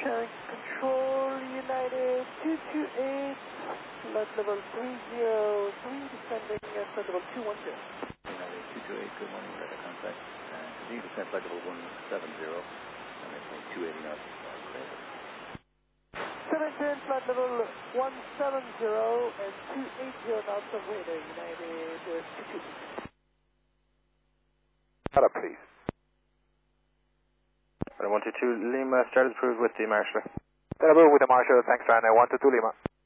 Tank Control, United 228, flight level 303, descending at flight level 210. United 228, good morning, radar contact. Continue to descend flight level 170, and maintain 280 knots. 710, flight level 170 and 280 knots of radar, United 228. Hello, please. 122 Lima, started approved with the Marshal. Started approved with the Marshal, thanks, Ryanair 122 Lima.